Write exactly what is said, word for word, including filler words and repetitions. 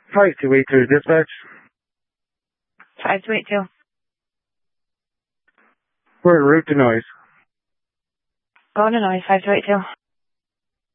five two eight two dispatch. five two eight two. We're en route to noise. Going to noise, five two eight two.